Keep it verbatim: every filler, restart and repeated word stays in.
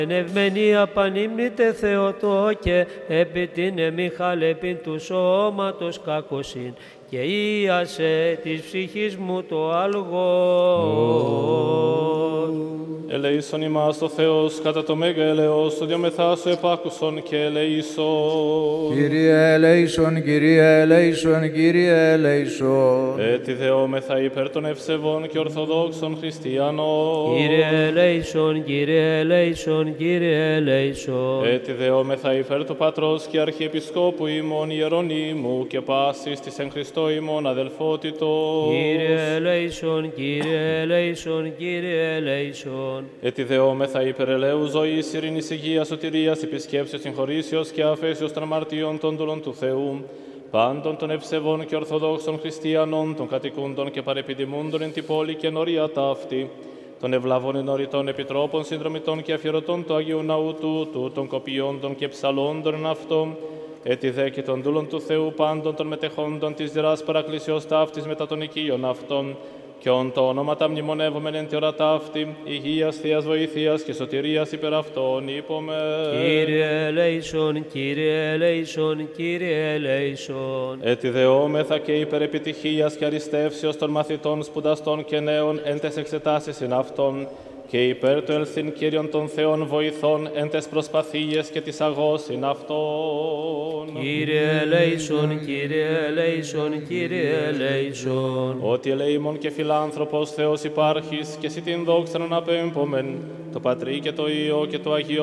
Ευνευμενία πανύμνητε Θεοτό και επί την εμιχάλ επί του σώματος κακοσύν και ίασε της ψυχής μου το άλγος. Ελέησον ημάς ο Θεός κατά το μέγα ελεός, το διαμεθά σου επάκουσον και ελέησον. Κύριε ελέησον, Κύριε ελέησον, Κύριε ελέησον. Έτι δεόμεθα υπέρ των ευσεβών και ορθοδόξων χριστιανών. Κύριε ελέησον, Κύριε ελέησον, Κύριε ελέησον. Έτι δεόμεθα υπέρ του Πατρός και Αρχιεπισκόπου ημών Ιερονύμου και πάσης της εν Χριστώ ημών αδελφότητος. Κύριε ελέησον, Κύριε ελέησον, Κύριε ελέησον. Έτι δεόμεθα υπέρ ελέου ζωής, ειρήνης, υγείας, σωτηρίας, επισκέψεως, συγχωρήσεως και αφέσεως των αμαρτιών των δούλων του Θεού, πάντων των ευσεβών και ορθοδόξων χριστιανών, των κατοικούντων και παρεπιδημούντων εν την πόλη και νωρία ταύτη, των ευλαβών ενωριτών επιτρόπων, συνδρομητών και αφιερωτών του Αγίου Ναού τούτου, των κοπιόντων και ψαλόντων εν αυτό, έτι δε και των δούλων του Θεού πάντων των μετεχόντων της δράς παρακλήσεως ταύτης μετά των οικείων αυτών, και ον το ονόματα μνημονεύομεν εν τη ώρα ταύτη, υγείας, θείας βοηθείας και σωτηρίας υπερ αυτών, είπαμε. Κύριε ελέησον, Κύριε ελέησον, Κύριε ελέησον. Έτι δεόμεθα και υπερ επιτυχίας και αριστεύσεως των μαθητών σπουδαστών και νέων εν τες εξετάσεις εν αυτών, και υπέρ του ελθύν Κύριον των Θεών βοηθών εν τες προσπαθίες και της αγώσιν αυτών. Κύριε ελέησον, Κύριε ελέησον, Κύριε ελέησον. Ότι ελεήμων και φιλάνθρωπος Θεός υπάρχεις και εσύ την δόξα να απέμπομεν, το Πατρί και το Υιό και το Αγίο